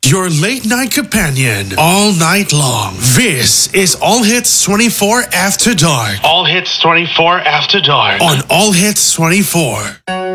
your late night companion, all night long. This is All Hits 24 After Dark. All Hits 24 After Dark on All Hits 24.